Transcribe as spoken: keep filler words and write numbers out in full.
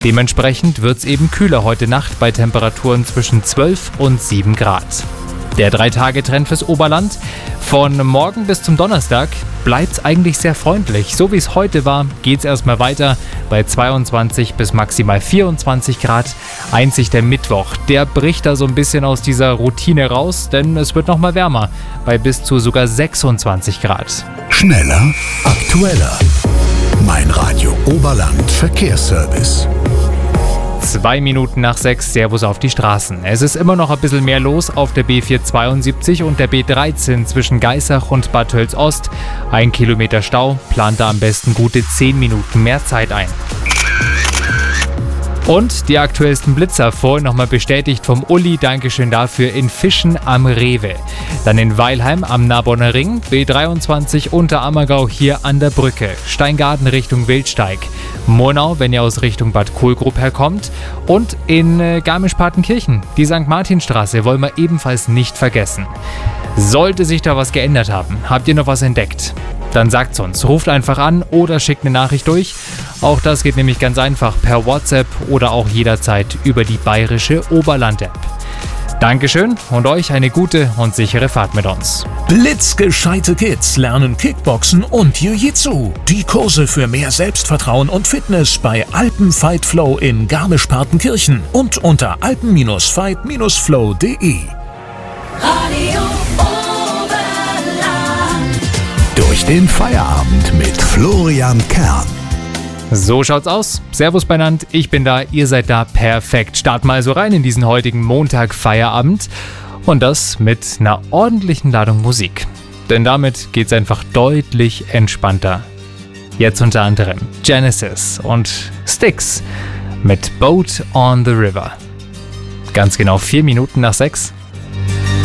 Dementsprechend wird es eben kühler heute Nacht bei Temperaturen zwischen zwölf und sieben Grad. Der Drei-Tage-Trend fürs Oberland. Von morgen bis zum Donnerstag bleibt es eigentlich sehr freundlich. So wie es heute war, geht es erstmal weiter bei zweiundzwanzig bis maximal vierundzwanzig Grad. Einzig der Mittwoch, der bricht da so ein bisschen aus dieser Routine raus, denn es wird nochmal wärmer, bei bis zu sogar sechsundzwanzig Grad. Schneller, aktueller. Mein Radio Oberland Verkehrsservice. Zwei Minuten nach sechs, Servus auf die Straßen. Es ist immer noch ein bisschen mehr los auf der B vierhundertzweiundsiebzig und der B dreizehn zwischen Geisach und Bad Tölz-Ost. Ein Kilometer Stau, plant da am besten gute zehn Minuten mehr Zeit ein. Und die aktuellsten Blitzer vorhin nochmal bestätigt vom Uli, Dankeschön dafür, in Fischen am Rewe. Dann in Weilheim am Narbonner Ring, B dreiundzwanzig Unterammergau hier an der Brücke, Steingarten Richtung Wildsteig, Murnau, wenn ihr aus Richtung Bad Kohlgrub herkommt und in äh, Garmisch-Partenkirchen, die Sankt Martinstraße wollen wir ebenfalls nicht vergessen. Sollte sich da was geändert haben, habt ihr noch was entdeckt? Dann sagt's uns, ruft einfach an oder schickt eine Nachricht durch. Auch das geht nämlich ganz einfach per WhatsApp oder auch jederzeit über die bayerische Oberland-App. Dankeschön und euch eine gute und sichere Fahrt mit uns. Blitzgescheite Kids lernen Kickboxen und Jiu-Jitsu. Die Kurse für mehr Selbstvertrauen und Fitness bei Alpen Fight Flow in Garmisch-Partenkirchen und unter alpen Fight Flow punkt de. Radio Oberland. Durch den Feierabend mit Florian Kern. So schaut's aus. Servus benannt, ich bin da, ihr seid da, perfekt. Starten mal so rein in diesen heutigen Montag Feierabend. Und das mit einer ordentlichen Ladung Musik. Denn damit geht's einfach deutlich entspannter. Jetzt unter anderem Genesis und Styx mit Boat on the River. Ganz genau vier Minuten nach sechs.